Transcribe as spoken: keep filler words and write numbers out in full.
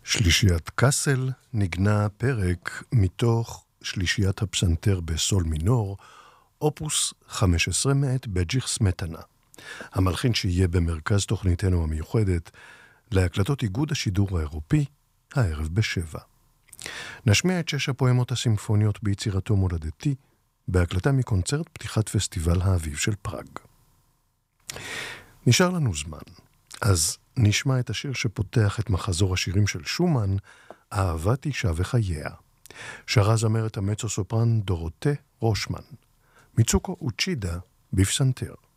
שלישיית קאסל נגנה פרק מתוך שלישיית הפסנתר בסול מינור, אופוס חמש עשרה מאת בג'יך סמטנה. המלחין שיהיה במרכז תוכניתנו המיוחדת להקלטות איגוד השידור האירופי, הערב בשבע. נשמיע את שש הפואמות הסימפוניות ביצירתו מולדתי, בהקלטה מקונצרט פתיחת פסטיבל האביב של פראג. נשאר לנו זמן, אז נשמע את השיר שפותח את מחזור השירים של שומן, אהבת אישה וחייה. שרה זמרת המצו סופרן דורותה רושמן, מיצוקו אוצ'ידה בפסנתר.